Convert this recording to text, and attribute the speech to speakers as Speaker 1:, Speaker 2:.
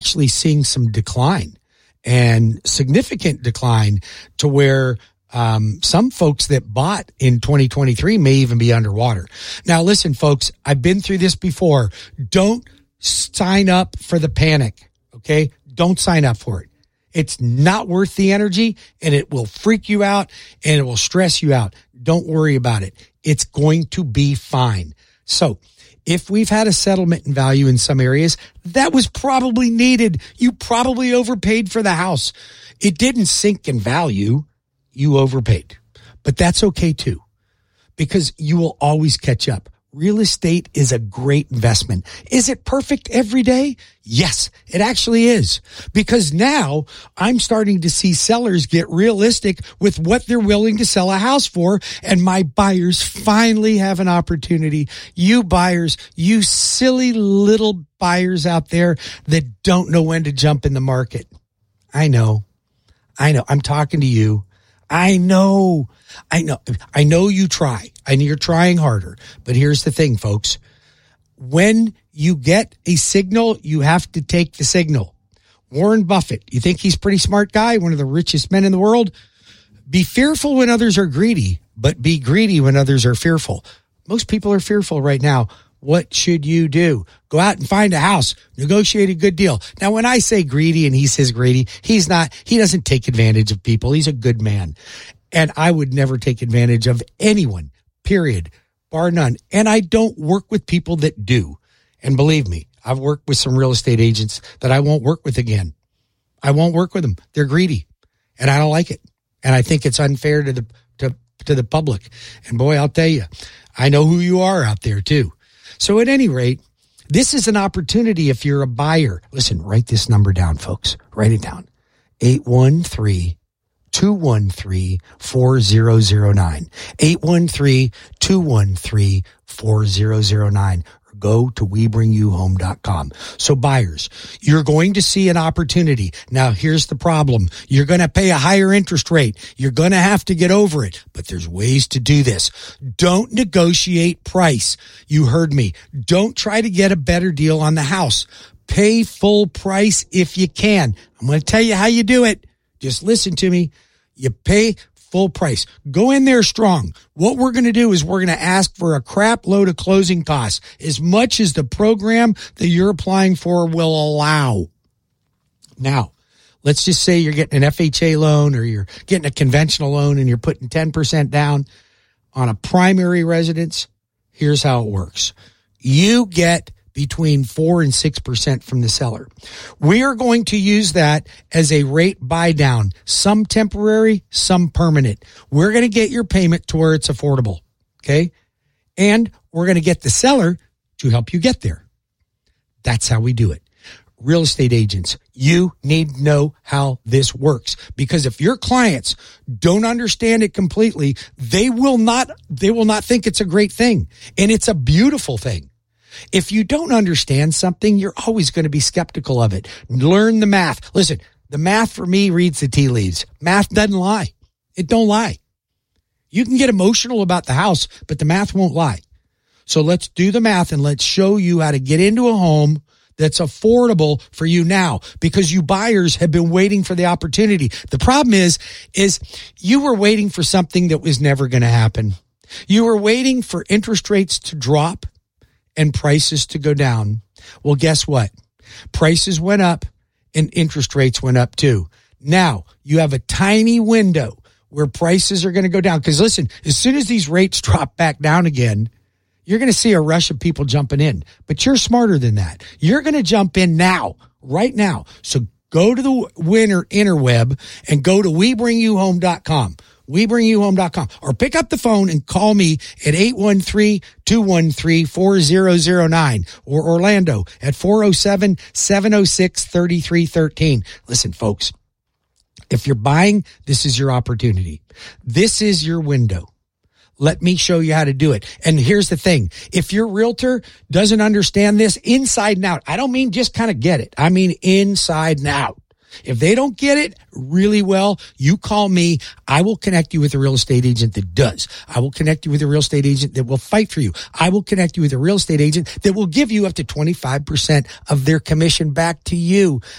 Speaker 1: actually seeing some decline and significant decline to where some folks that bought in 2023 may even be underwater. Now, listen, folks, I've been through this before. Don't sign up for the panic, okay? Don't sign up for it. It's not worth the energy, and it will freak you out, and it will stress you out. Don't worry about it. It's going to be fine. So if we've had a settlement in value in some areas, that was probably needed. You probably overpaid for the house. It didn't sink in value. You overpaid. But that's okay too, because you will always catch up. Real estate is a great investment. Is it perfect every day? Yes, it actually is. Because now I'm starting to see sellers get realistic with what they're willing to sell a house for. And my buyers finally have an opportunity. You buyers, you silly little buyers out there that don't know when to jump in the market. I know. I'm talking to you. I know you try, and you're trying harder. But here's the thing, folks. When you get a signal, you have to take the signal. Warren Buffett, you think he's a pretty smart guy, one of the richest men in the world? Be fearful when others are greedy, but be greedy when others are fearful. Most people are fearful right now. What should you do? Go out and find a house, negotiate a good deal. Now, when I say greedy and he says greedy, he doesn't take advantage of people. He's a good man. And I would never take advantage of anyone, period, bar none. And I don't work with people that do. And believe me, I've worked with some real estate agents that I won't work with again. I won't work with them. They're greedy, and I don't like it. And I think it's unfair to the public. And boy, I'll tell you, I know who you are out there too. So at any rate, this is an opportunity if you're a buyer. Listen, write this number down, folks. Write it down. 813-213-4009. 813-213-4009. Go to WeBringYouHome.com. So buyers, you're going to see an opportunity. Now, here's the problem. You're going to pay a higher interest rate. You're going to have to get over it, but there's ways to do this. Don't negotiate price. You heard me. Don't try to get a better deal on the house. Pay full price if you can. I'm going to tell you how you do it. Just listen to me. You pay full price. Go in there strong. What we're going to do is we're going to ask for a crap load of closing costs, as much as the program that you're applying for will allow. Now, let's just say you're getting an FHA loan or you're getting a conventional loan and you're putting 10% down on a primary residence. Here's how it works. You get between 4 and 6% from the seller. We are going to use that as a rate buy down, some temporary, some permanent. We're going to get your payment to where it's affordable. Okay. And we're going to get the seller to help you get there. That's how we do it. Real estate agents, you need to know how this works, because if your clients don't understand it completely, they will not think it's a great thing. And it's a beautiful thing. If you don't understand something, you're always going to be skeptical of it. Learn the math. Listen, the math for me reads the tea leaves. Math doesn't lie. It don't lie. You can get emotional about the house, but the math won't lie. So let's do the math and let's show you how to get into a home that's affordable for you now, because you buyers have been waiting for the opportunity. The problem is you were waiting for something that was never going to happen. You were waiting for interest rates to drop and prices to go down. Well, guess what? Prices went up and interest rates went up too. Now you have a tiny window where prices are going to go down. Because listen, as soon as these rates drop back down again, you're going to see a rush of people jumping in. But you're smarter than that. You're going to jump in now, right now. So go to the interweb and go to WeBringYouHome.com. WeBringYouHome.com, or pick up the phone and call me at 813-213-4009, or Orlando at 407-706-3313. Listen, folks, if you're buying, this is your opportunity. This is your window. Let me show you how to do it. And here's the thing. If your realtor doesn't understand this inside and out, I don't mean just kind of get it. I mean inside and out. If they don't get it really well, you call me. I will connect you with a real estate agent that does. I will connect you with a real estate agent that will fight for you. I will connect you with a real estate agent that will give you up to 25% of their commission back to you.